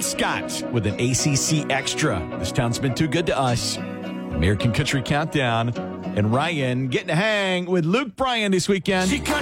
Scott with an ACC Extra. This town's been too good to us. American Country Countdown. And Ryan getting to hang with Luke Bryan this weekend.